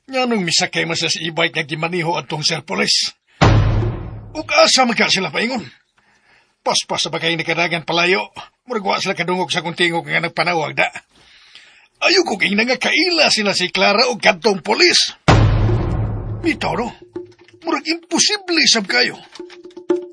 Nga nung misakay mo sa e-bike nga gimaniho atong Sir Police. Ug asa man ka sila paingon. Paspas sa bagay nakadagan palayo. Muragwa sila kadungog sa kuntingog nga nagpanawag da. Ayaw ko kay nga kaila sila si Clara o kadtong polis. Bitaw no? Murag imposible sab kayo.